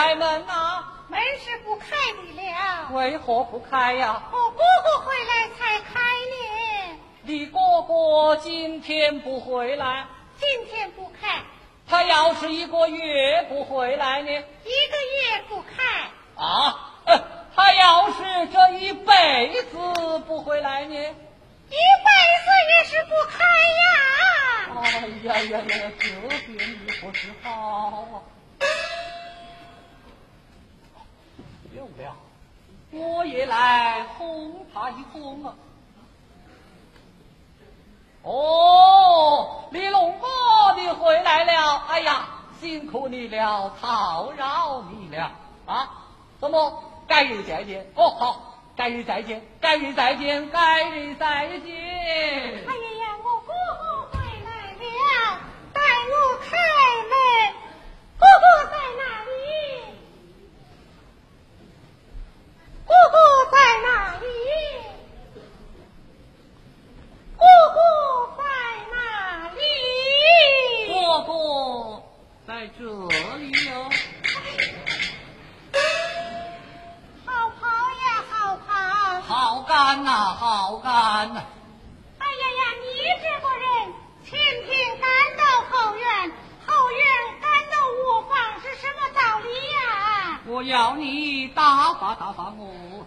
开门呐？ 门是不开的了。 为何不开呀？ 我姑姑回来才开呢。 你哥哥今天不回来？ 今天不开。 他要是1个月不回来呢？1个月不开。 啊，他要是这一辈子不回来呢？1 辈子也是不开呀。 哎呀呀呀，这边如何是好啊？有了，我也来哄他一哄啊。哦，李龙哥，你回来了！哎呀，辛苦你了，叨扰你了啊！怎么改日再见？哦，好，改日再见，改日再见，改日再见。 哎呀，我姑姑回来了，带我开门。姑姑在哪里？姑姑在哪里？姑姑在哪里？ 姑姑在这里哟。 好跑呀，好跑！ 好干呐，好干呐！ 哎呀呀，你这个人，前天赶到后院，后院赶到卧房，是什么道理呀？ 我要你打发打发我。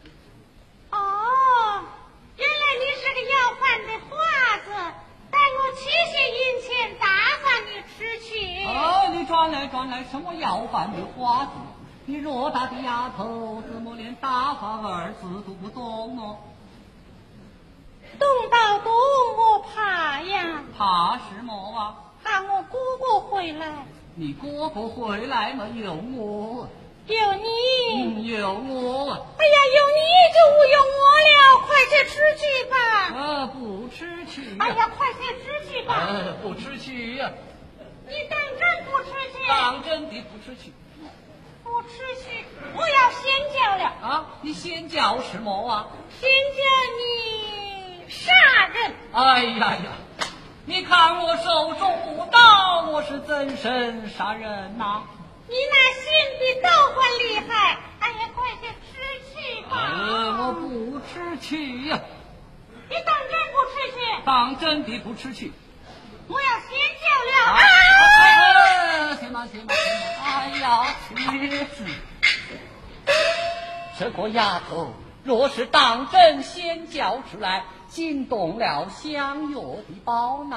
哦，原来你是个要饭的花子，待我取些银钱打发你出去。 哦，你转来转来，什么要饭的花子？你偌大的丫头，怎么连打发2字都不懂哦？ 懂到懂，我怕呀。 怕什么啊？ 怕我姑姑回来。 你哥哥回来嘛，有我。 有你。 有我。 哎呀，有你就无有我了，快些出去吧。 不吃去。 哎呀，快些出去吧。 不吃去呀。 你当真不出去？ 当真的不吃去。 不出去，我要先叫了。 啊，你先叫什么啊？ 先叫你杀人。 哎呀呀，你看我手中无刀，我是怎生杀人呐？ 你那心比刀还厉害。哎呀，快些出去吧。 我不吃去呀。 你当真不出去？ 当真的不吃去。 我要先叫了。 行吧行吧行吧。哎呀，chết这个丫头若是当真先叫出来，惊动了香药的宝囊。